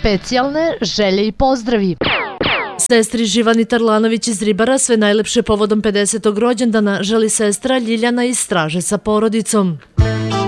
specijalne želje i pozdravi. Sestri Živani Tarlanović iz Ribara sve najlepše povodom 50. rođendana želi sestra Ljiljana iz Straže sa porodicom.